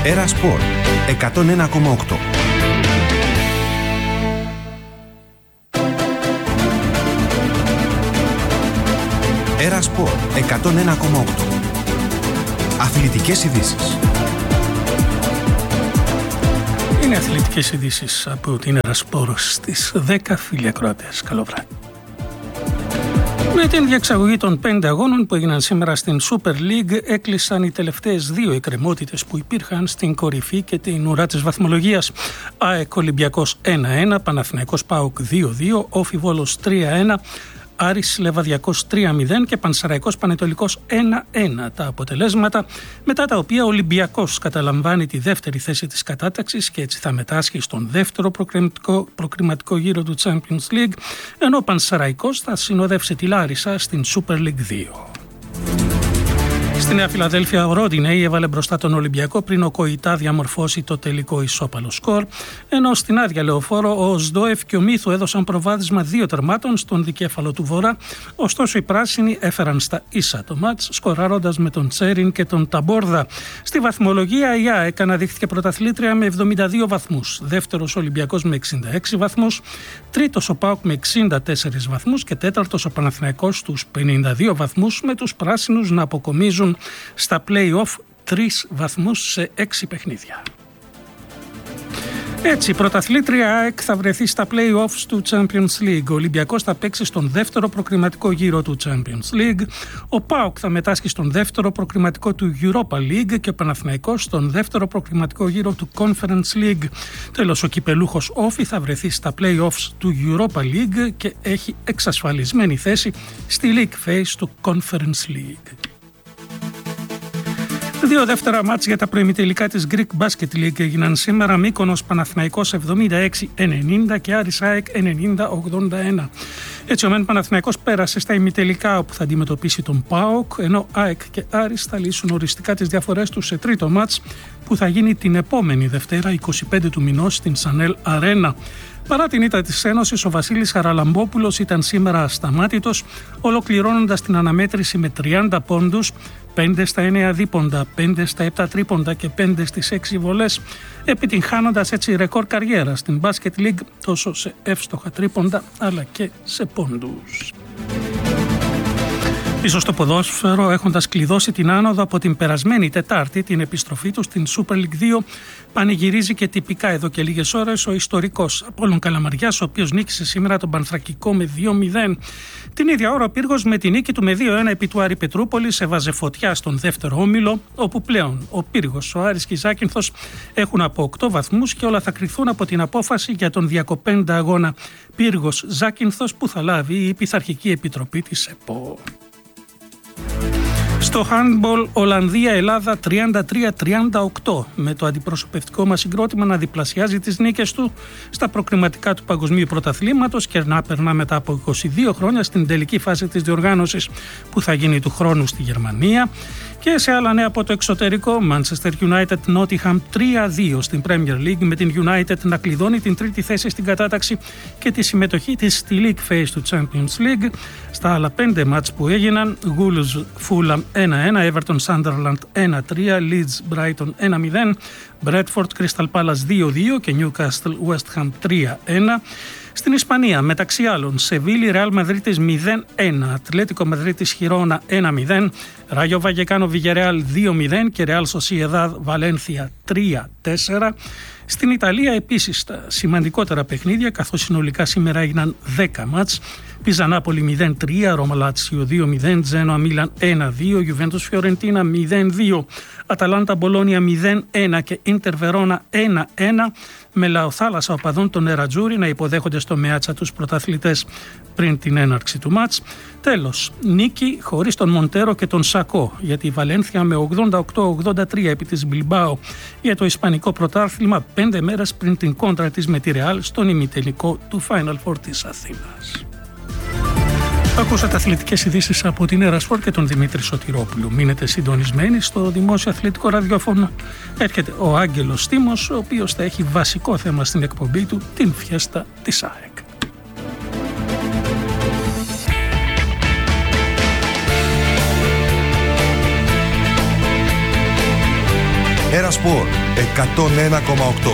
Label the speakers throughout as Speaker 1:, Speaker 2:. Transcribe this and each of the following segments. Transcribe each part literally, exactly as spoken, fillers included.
Speaker 1: Έρα Σπορ εκατόν ένα κόμμα οκτώ. Έρα Σπορ εκατόν ένα κόμμα οκτώ. Αθλητικές ειδήσεις.
Speaker 2: Είναι αθλητικές ειδήσεις από την Έρα Σπορ στις δέκα, φίλοι ακροατές. Καλό βράδυ. Με την διεξαγωγή των πέντε αγώνων που έγιναν σήμερα στην Super League, έκλεισαν οι τελευταίες δύο εκκρεμότητες που υπήρχαν στην κορυφή και την ουρά της βαθμολογίας. ΑΕΚ Ολυμπιακός ένα ένα, Παναθηναϊκός ΠΑΟΚ δύο δύο, Όφι Βόλος τρία ένα, Άρης Λεβαδιακός τρία μηδέν και Πανσεραϊκός Πανετολικός ένα ένα. Τα αποτελέσματα μετά τα οποία ο Ολυμπιακός καταλαμβάνει τη δεύτερη θέση της κατάταξης και έτσι θα μετάσχει στον δεύτερο προκριματικό, προκριματικό γύρο του Champions League, ενώ ο Πανσεραϊκός θα συνοδεύσει τη Λάρισα στην Super League δύο. Στη Νέα Φιλαδέλφια ο Ρόντινεϊ έβαλε μπροστά τον Ολυμπιακό πριν ο Κοϊτά διαμορφώσει το τελικό ισόπαλο σκορ, ενώ στην Άδεια Λεωφόρο ο Σντόεφ και ο Μίθου έδωσαν προβάδισμα δύο τερμάτων στον δικέφαλο του Βορρά, ωστόσο οι πράσινοι έφεραν στα ίσα το μάτς, σκοράροντας με τον Τσέριν και τον Ταμπόρδα. Στη βαθμολογία η ΑΕΚ αναδείχθηκε πρωταθλήτρια με εβδομήντα δύο βαθμούς, δεύτερος ο Ολυμπιακός με εξήντα έξι βαθμούς, τρίτος ο ΠΑΟΚ με εξήντα τέσσερις βαθμούς και τέταρτος ο Παναθηναϊκός στους πενήντα δύο βαθμούς, με τους πράσινους να αποκομίζουν στα play-off τρεις βαθμούς σε έξι παιχνίδια. Έτσι, η πρωταθλήτρια ΑΕΚ θα βρεθεί στα play-offs του Champions League. Ο Ολυμπιακός θα παίξει στον δεύτερο προκριματικό γύρο του Champions League. Ο ΠΑΟΚ θα μετάσχει στον δεύτερο προκριματικό του Europa League και ο Παναθηναϊκός στον δεύτερο προκριματικό γύρο του Conference League. Τέλος, ο κυπελούχος Όφι θα βρεθεί στα play-offs του Europa League και έχει εξασφαλισμένη θέση στη League Phase του Conference League. Δύο δεύτερα μάτς για τα προημιτελικά της Greek Basket League έγιναν σήμερα. Μύκονος Παναθηναϊκός εβδομήντα έξι ενενήντα και Άρης ΑΕΚ ενενήντα ογδόντα ένα. Έτσι ο ΜΕΝ Παναθηναϊκός πέρασε στα ημιτελικά όπου θα αντιμετωπίσει τον ΠΑΟΚ, ενώ ΑΕΚ και Άρης θα λύσουν οριστικά τις διαφορές τους σε τρίτο μάτς που θα γίνει την επόμενη Δευτέρα είκοσι πέντε του μηνός στην Σανέλ Αρένα. Παρά την ήττα της Ένωσης, ο Βασίλης Χαραλαμπόπουλος ήταν σήμερα ασταμάτητος, ολοκληρώνοντας την αναμέτρηση με τριάντα πόντους, πέντε στα εννέα δίποντα, πέντε στα επτά τρίποντα και πέντε στις έξι βολές, επιτυγχάνοντας έτσι ρεκόρ καριέρα στην Basket League τόσο σε εύστοχα τρίποντα αλλά και σε πόντους. Πίσω στο ποδόσφαιρο, έχοντας κλειδώσει την άνοδο από την περασμένη Τετάρτη την επιστροφή του στην Super League δύο, πανηγυρίζει και τυπικά εδώ και λίγες ώρες ο ιστορικός Απόλλων Καλαμαριάς, ο οποίος νίκησε σήμερα τον Πανθρακικό με δύο μηδέν. Την ίδια ώρα ο Πύργος με τη νίκη του με δύο ένα επί του Άρη Πετρούπολης έβαζε φωτιά στον δεύτερο όμιλο, όπου πλέον ο Πύργος, ο Άρης και η Ζάκυνθος έχουν από οκτώ βαθμούς και όλα θα κριθούν από την απόφαση για τον διακοπέντα αγώνα Πύργος Ζάκυνθος που θα λάβει η Πειθαρχική Επιτροπή της ΕΠΟ. Στο handball Ολλανδία-Ελλάδα τριάντα τρία τριάντα οκτώ, με το αντιπροσωπευτικό μας συγκρότημα να διπλασιάζει τις νίκες του στα προκριματικά του Παγκοσμίου Πρωταθλήματος και να περνά μετά από είκοσι δύο χρόνια στην τελική φάση της διοργάνωσης που θα γίνει του χρόνου στη Γερμανία. Και σε άλλα νέα από το εξωτερικό, Manchester United Nottingham τρία δύο στην Premier League, με την United να κλειδώνει την τρίτη θέση στην κατάταξη και τη συμμετοχή της στη League Phase του Champions League. Στα άλλα πέντε μάτς που έγιναν, Wolves Fulham ένα ένα, Everton Sunderland ένα τρία, Leeds Brighton ένα μηδέν, Bradford Crystal Palace δύο δύο και Newcastle West Ham τρία ένα. Στην Ισπανία, μεταξύ άλλων, Σεβίλη Ρεάλ Μαδρίτης μηδέν ένα, Ατλέτικο Μαδρίτης Χιρόνα ένα μηδέν, Ράγιο Βαγεκάνο Βιγερεάλ δύο μηδέν και Ρεάλ Σοσιεδάδ Βαλένθια τρία τέσσερα. Στην Ιταλία επίσης τα σημαντικότερα παιχνίδια, καθώς συνολικά σήμερα έγιναν δέκα μάτς. Πίζα Νάπολη μηδέν τρία, Ρώμα Λάτσιο δύο μηδέν, Τζένοα Μίλαν ένα δύο, Γιουβέντους Φιωρεντίνα μηδέν δύο, Αταλάντα Μπολόνια μηδέν ένα και Ίντερ Βερόνα ένα ένα, με λαοθάλασσα οπαδών των Νερατζούρι να υποδέχονται στο Μεάτσα τους πρωταθλητές πριν την έναρξη του μάτς. Τέλος, νίκη χωρίς τον Μοντέρο και τον Σακό για τη Βαλένθια με ογδόντα οκτώ ογδόντα τρία επί της Μπιλμπάο για το Ισπανικό πρωτάθλημα πέντε μέρες πριν την κόντρα της με τη Ρεάλ στον ημιτελικό του Final Four της Αθήνας. Ακούσατε αθλητικές ειδήσεις από την Έρα Σπορ και τον Δημήτρη Σωτηρόπουλο. Μείνετε συντονισμένοι στο δημόσιο αθλητικό ραδιόφωνο. Έρχεται ο Άγγελος Στήμος, ο οποίος θα έχει βασικό θέμα στην εκπομπή του, την φιέστα της ΑΕΚ.
Speaker 1: Ερασπορ εκατόν ένα κόμμα οκτώ.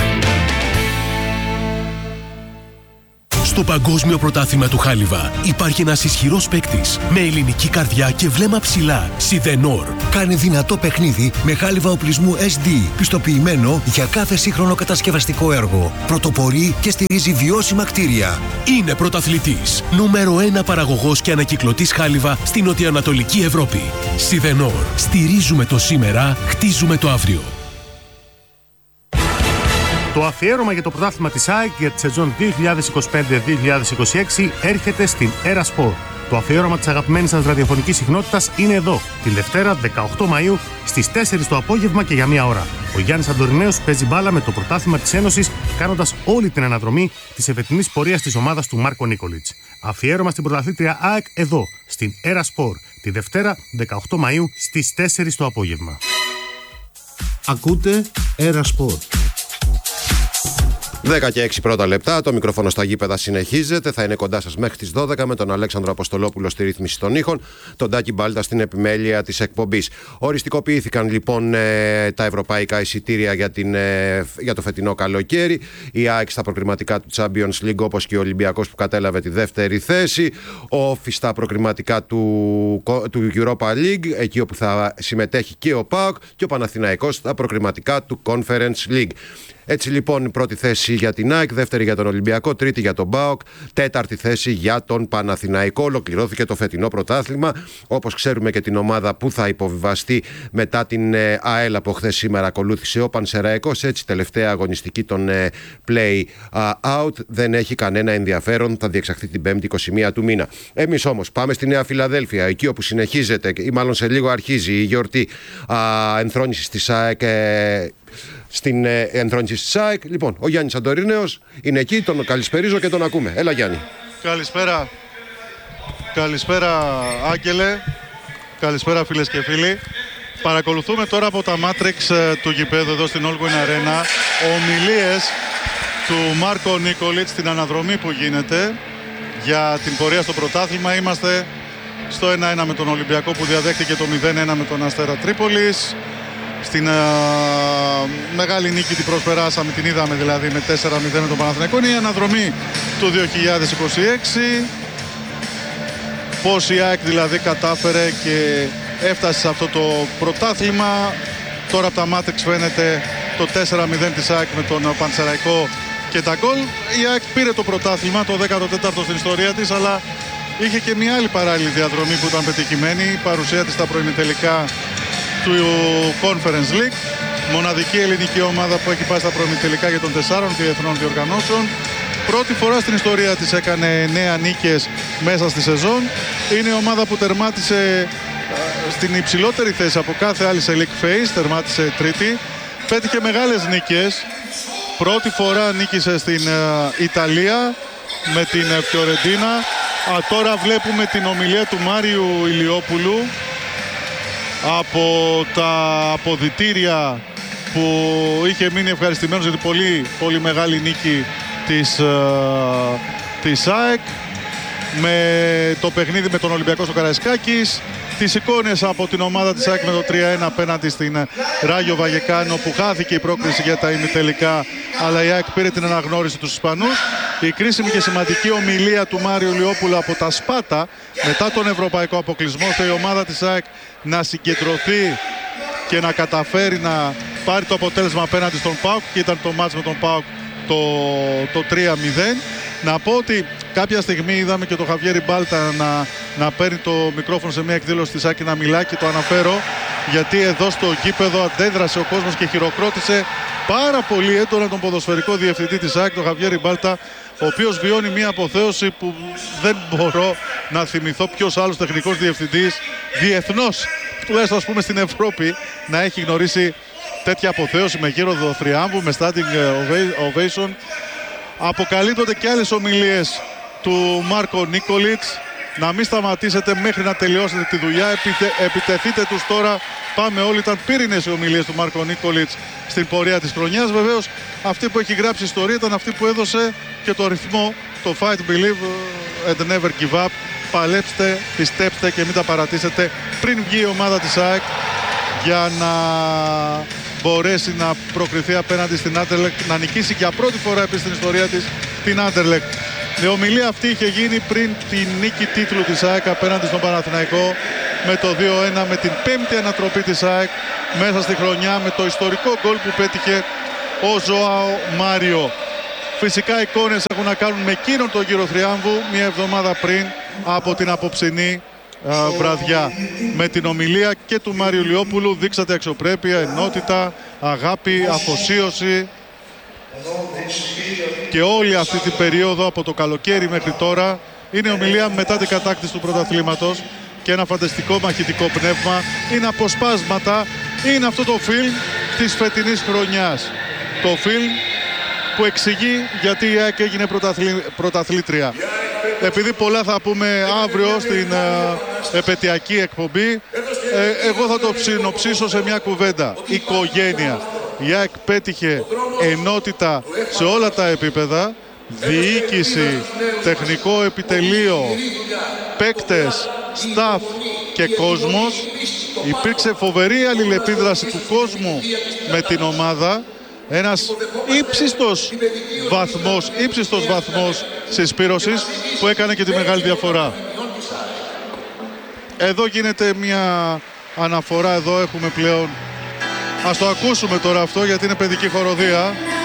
Speaker 3: Στο Παγκόσμιο Πρωτάθλημα του Χάλιβα υπάρχει ένας ισχυρός παίκτης με ελληνική καρδιά και βλέμμα ψηλά. Σιδενόρ.
Speaker 4: Κάνε δυνατό παιχνίδι με χάλιβα οπλισμού ες ντι, πιστοποιημένο για κάθε σύγχρονο κατασκευαστικό έργο. Πρωτοπορεί και στηρίζει βιώσιμα κτίρια.
Speaker 3: Είναι πρωταθλητής. Νούμερο ένα παραγωγός και ανακυκλωτής χάλιβα στην νοτιοανατολική Ευρώπη. Σιδενόρ. Στηρίζουμε το σήμερα, χτίζουμε το αύριο.
Speaker 5: Το αφιέρωμα για το πρωτάθλημα της ΑΕΚ για τη σεζόν δύο χιλιάδες είκοσι πέντε δύο χιλιάδες είκοσι έξι έρχεται στην Ερασπορ. Το αφιέρωμα της αγαπημένης σας ραδιοφωνικής συχνότητας είναι εδώ, τη Δευτέρα δεκαοκτώ Μαΐου στις τέσσερις το απόγευμα και για μία ώρα. Ο Γιάννης Αντορινέος παίζει μπάλα με το πρωτάθλημα της Ένωσης, κάνοντας όλη την αναδρομή της εφετινής πορείας της ομάδας του Μάρκο Νίκολιτς. Αφιέρωμα στην πρωταθλήτρια ΑΕΚ εδώ, στην Ερασπορ, τη Δευτέρα δεκαοκτώ Μαΐου στις τέσσερις το απόγευμα.
Speaker 6: Ακούτε Ερασπορ.
Speaker 7: δέκα και έξι πρώτα λεπτά, το μικρόφωνο στα γήπεδα συνεχίζεται. Θα είναι κοντά σας μέχρι τις δώδεκα με τον Αλέξανδρο Αποστολόπουλο στη ρύθμιση των ήχων, τον Τάκη Μπάλτα στην επιμέλεια της εκπομπής. Οριστικοποιήθηκαν λοιπόν ε, τα ευρωπαϊκά εισιτήρια για, την, ε, για το φετινό καλοκαίρι. Η ΑΕΚ στα προκριματικά του Champions League, όπως και ο Ολυμπιακός που κατέλαβε τη δεύτερη θέση. Ο Όφη στα προκριματικά του, του Europa League, εκεί όπου θα συμμετέχει και ο ΠΑΟΚ, και ο Παναθηναϊκός στα προκριματικά του Conference League. Έτσι λοιπόν, πρώτη θέση για την ΑΕΚ, δεύτερη για τον Ολυμπιακό, τρίτη για τον ΠΑΟΚ, τέταρτη θέση για τον Παναθηναϊκό. Ολοκληρώθηκε το φετινό πρωτάθλημα. Όπως ξέρουμε και την ομάδα που θα υποβιβαστεί μετά την ΑΕΛ από χθες σήμερα ακολούθησε ο Πανσεραϊκός. Έτσι, τελευταία αγωνιστική των play out δεν έχει κανένα ενδιαφέρον. Θα διεξαχθεί την πέμπτη είκοσι μία του μήνα. Εμείς όμως πάμε στη Νέα Φιλαδέλφια, εκεί όπου συνεχίζεται ή μάλλον σε λίγο αρχίζει η γιορτή ενθρόνησης της ΑΕΚ. Στην ε, ενθρόνηση της ΑΕΚ. Λοιπόν, ο Γιάννης Αντορίνεος είναι εκεί, τον καλησπερίζω και τον ακούμε. Έλα Γιάννη.
Speaker 8: Καλησπέρα. Καλησπέρα Άγγελε. Καλησπέρα φίλες και φίλοι. Παρακολουθούμε τώρα από τα Matrix ε, του γηπέδου εδώ στην All Win Arena ομιλίες του Μάρκο Νίκολιτς στην αναδρομή που γίνεται για την πορεία στο πρωτάθλημα. Είμαστε στο ένα ένα με τον Ολυμπιακό που διαδέχτηκε το μηδέν ένα με τον Αστέρα Τρίπολης. Στην uh, μεγάλη νίκη την προσπεράσαμε, την είδαμε δηλαδή με τέσσερα μηδέν με τον Παναθηναϊκό. Είναι η αναδρομή του δύο χιλιάδες είκοσι έξι. Πώς η ΑΕΚ δηλαδή κατάφερε και έφτασε σε αυτό το πρωτάθλημα. Τώρα από τα Matrix φαίνεται το τέσσερα μηδέν της ΑΕΚ με τον Πανσεραϊκό και τα γκολ. Η ΑΕΚ πήρε το πρωτάθλημα, το δέκατο τέταρτο στην ιστορία της, αλλά είχε και μια άλλη παράλληλη διαδρομή που ήταν πετυχημένη. Η παρουσία της στα προημιτελικά του Conference League, μοναδική ελληνική ομάδα που έχει πάει στα προημιτελικά για των τεσσάρων διεθνών διοργανώσεων. Πρώτη φορά στην ιστορία της έκανε εννέα νίκες μέσα στη σεζόν. Είναι η ομάδα που τερμάτισε στην υψηλότερη θέση από κάθε άλλη σε League Phase, τερμάτισε τρίτη. Πέτυχε μεγάλες νίκες. Πρώτη φορά νίκησε στην Ιταλία με την Φιωρεντίνα. Α, τώρα βλέπουμε την ομιλία του Μάριου Ηλιόπουλου από τα αποδυτήρια που είχε μείνει ευχαριστημένος για την πολύ, πολύ μεγάλη νίκη της, uh, της ΑΕΚ, με το παιχνίδι με τον Ολυμπιακό στο Καραϊσκάκης, τις εικόνες από την ομάδα της ΑΕΚ με το τρία ένα απέναντι στην Ράγιο Βαγεκάνο που χάθηκε η πρόκριση για τα ημιτελικά, αλλά η ΑΕΚ πήρε την αναγνώριση τους Ισπανούς. Η κρίσιμη και σημαντική ομιλία του Μάριου Ηλιόπουλου από τα Σπάτα μετά τον ευρωπαϊκό αποκλεισμό, ώστε η ομάδα της ΑΕΚ να συγκεντρωθεί και να καταφέρει να πάρει το αποτέλεσμα απέναντι στον ΠΑΟΚ, και ήταν το μάτς με τον ΠΑΟΚ το, το τρία μηδέν. Να πω ότι κάποια στιγμή είδαμε και τον Χαβιέρη Μπάλτα να, να παίρνει το μικρόφωνο σε μια εκδήλωση της ΑΕΚ και να μιλάει, και το αναφέρω γιατί εδώ στο γήπεδο αντέδρασε ο κόσμος και χειροκρότησε πάρα πολύ έντονα τον ποδοσφαιρικό διευθυντή της ΑΕΚ, τον Χαβιέρη Μπάλτα, ο οποίος βιώνει μια αποθέωση που δεν μπορώ να θυμηθώ ποιος άλλος τεχνικός διευθυντής διεθνώς, τουλάχιστον ας πούμε στην Ευρώπη, να έχει γνωρίσει τέτοια αποθέωση με γύρω θριάμβου, με standing ovation. Αποκαλύπτονται και άλλες ομιλίες του Μάρκο Νίκολιτς. Να μην σταματήσετε μέχρι να τελειώσετε τη δουλειά. Επιτε, επιτεθείτε τους τώρα. Πάμε όλοι. Ήταν πύρινες οι ομιλίες του Μάρκο Νίκολιτς στην πορεία της χρονιάς. Βεβαίως αυτή που έχει γράψει ιστορία ήταν αυτή που έδωσε και το ρυθμό, το Fight, Believe and Never Give Up. Παλέψτε, πιστέψτε και μην τα παρατήσετε πριν βγει η ομάδα της ΑΕΚ για να μπορέσει να προκριθεί απέναντι στην Άντερλεκτ, να νικήσει για πρώτη φορά επίσης στην ιστορία της την Άντερλεκτ. Η ομιλία αυτή είχε γίνει πριν τη νίκη τίτλου της ΑΕΚ απέναντι στον Παναθηναϊκό με το δύο ένα, με την πέμπτη ανατροπή της ΑΕΚ μέσα στη χρονιά, με το ιστορικό γκολ που πέτυχε ο Ζωάο Μάριο. Φυσικά εικόνες έχουν να κάνουν με εκείνον τον γύρο θριάμβου μια εβδομάδα πριν από την απόψινή α, βραδιά. Με την ομιλία και του Μάριου Λιόπουλου δείξατε αξιοπρέπεια, ενότητα, αγάπη, αφοσίωση. Και όλη αυτή την περίοδο από το καλοκαίρι μέχρι τώρα είναι ομιλία μετά την κατάκτηση του πρωταθλήματος και ένα φανταστικό μαχητικό πνεύμα. Είναι αποσπάσματα, είναι αυτό το φιλμ της φετινής χρονιάς. Το φιλμ που εξηγεί γιατί η ΑΕΚ έγινε πρωταθλή, πρωταθλήτρια. Επειδή πολλά θα πούμε αύριο στην ε, επετειακή εκπομπή, ε, εγώ θα το συνοψίσω σε μια κουβέντα. Οικογένεια. Η ΑΕΚ πέτυχε ενότητα σε όλα τα επίπεδα, διοίκηση, τεχνικό επιτελείο, παίκτες, staff και κόσμος. Υπήρξε φοβερή αλληλεπίδραση του κόσμου με την ομάδα. Ένας ύψιστος βαθμός, ύψιστος βαθμός συσπήρωσης που έκανε και τη μεγάλη διαφορά. Εδώ γίνεται μια αναφορά, εδώ έχουμε πλέον. Ας το ακούσουμε τώρα αυτό γιατί είναι παιδική χοροδία.